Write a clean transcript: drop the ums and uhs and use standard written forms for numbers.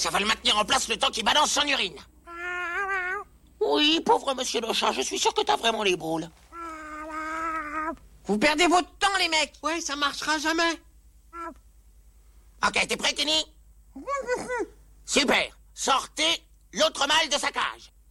Ça va le maintenir en place le temps qu'il balance son urine. Oui, pauvre monsieur le chat, je suis sûr que t'as vraiment les boules. Vous perdez votre temps, les mecs. Ouais, ça marchera jamais. Ok, t'es prêt, Kenny? Super. Sortez l'autre mâle de sa cage.